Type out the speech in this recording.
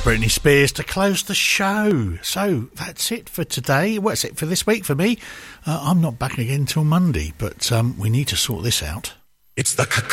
Britney Spears to close the show. So that's it for today. Well, that's it for this week for me. I'm not back again till Monday, but we need to sort this out. It's the